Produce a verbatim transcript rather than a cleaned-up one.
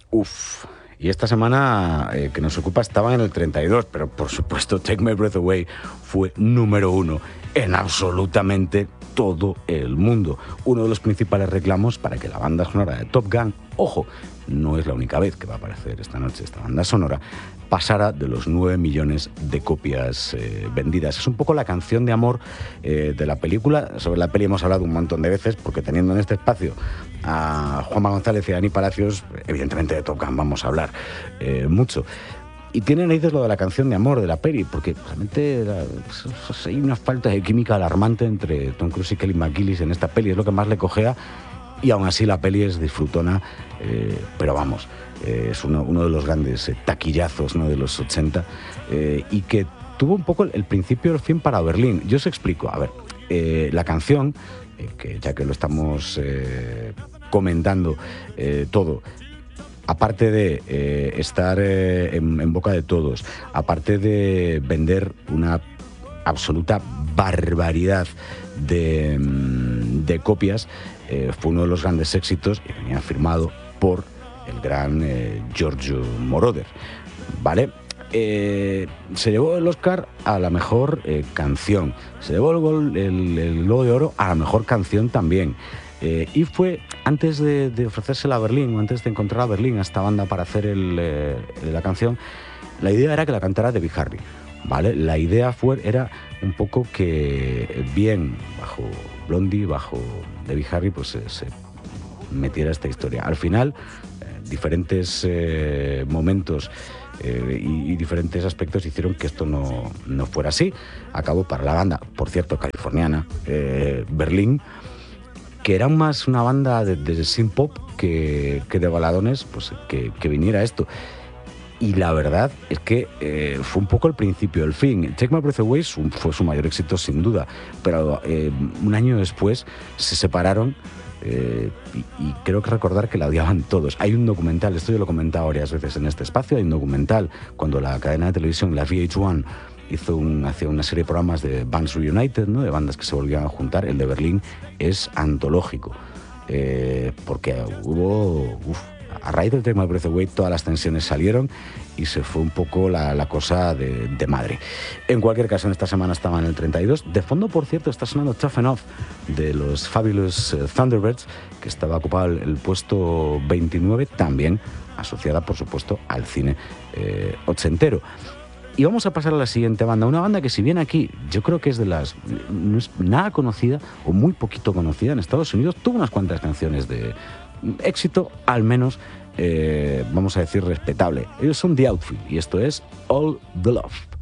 Uf. Y esta semana eh, que nos ocupa estaba en el treinta y dos, pero por supuesto Take My Breath Away fue número uno en absolutamente todo el mundo. Uno de los principales reclamos para que la banda sonora de Top Gun, ojo, no es la única vez que va a aparecer esta noche esta banda sonora, pasara de los nueve millones de copias eh, vendidas. Es un poco la canción de amor eh, de la película. Sobre la peli hemos hablado un montón de veces, porque teniendo en este espacio a Juanma González y a Dani Palacios, evidentemente de Top Gun vamos a hablar eh, mucho. Y tienen raíces lo de la canción de amor de la peli, porque realmente la, pues, hay una falta de química alarmante entre Tom Cruise y Kelly McGillis en esta peli, es lo que más le cojea, y aún así la peli es disfrutona, eh, pero vamos, eh, es uno, uno de los grandes eh, taquillazos, ¿no?, de los ochenta, eh, y que tuvo un poco el, el principio del fin para Berlín. Yo os explico, a ver, eh, la canción, eh, que ya que lo estamos eh, comentando eh, todo, aparte de eh, estar eh, en, en boca de todos, aparte de vender una absoluta barbaridad de, de copias, eh, fue uno de los grandes éxitos y venía firmado por el gran eh, Giorgio Moroder, ¿vale? Eh, se llevó el Oscar a la mejor eh, canción, se llevó el, gol, el, el Globo de Oro a la mejor canción también. Eh, y fue antes de, de ofrecérsela a Berlín, o antes de encontrar a Berlín a esta banda para hacer el, eh, la canción, la idea era que la cantara Debbie Harry, ¿vale? La idea fue, era un poco que bien bajo Blondie, bajo Debbie Harry, pues se, se metiera esta historia. Al final, eh, diferentes eh, momentos eh, y, y diferentes aspectos hicieron que esto no, no fuera así. Acabó para la banda, por cierto, californiana, eh, Berlín, que era más una banda de, de synth pop que, que de baladones, pues que, que viniera esto. Y la verdad es que eh, fue un poco el principio del fin. Take My Breath Away su, fue su mayor éxito sin duda, pero eh, un año después se separaron eh, y, y creo que recordar que la odiaban todos. Hay un documental, esto yo lo he comentado varias veces en este espacio, hay un documental cuando la cadena de televisión, la V H uno, hizo un, hacía una serie de programas de Bands Reunited, ¿no?, de bandas que se volvían a juntar. El de Berlín es antológico, eh, porque hubo, uf, a raíz del Take My Breath Away todas las tensiones salieron y se fue un poco la, la cosa de, de madre. En cualquier caso, en esta semana estaba en el treinta y dos. De fondo, por cierto, está sonando Tough Enough de los Fabulous uh, Thunderbirds, que estaba ocupado el, el puesto veintinueve, también asociada, por supuesto, al cine eh, ochentero. Y vamos a pasar a la siguiente banda, una banda que si bien aquí yo creo que es de las, no es nada conocida o muy poquito conocida en Estados Unidos, tuvo unas cuantas canciones de éxito, al menos, eh, vamos a decir, respetable. Ellos son The Outfield y esto es All the Love.